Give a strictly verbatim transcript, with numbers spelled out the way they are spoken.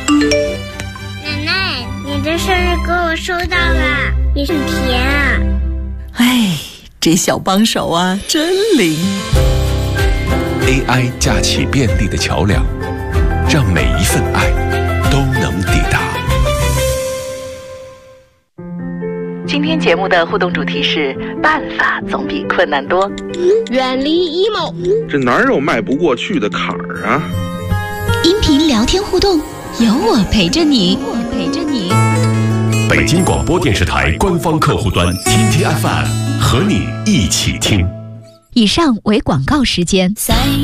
奶奶，你的生日歌我收到了，你很甜啊。 哎，这小帮手啊，真灵。 A I 架起便利的桥梁，让每一份爱都能抵达。 今天节目的互动主题是办法总比困难多。 远离 emo， 这哪有迈不过去的坎儿啊？ 音频聊天互动，有我陪着你，我陪着你。 北京广播电视台官方客户端 T T F M 和你一起听。 以上为广告时间。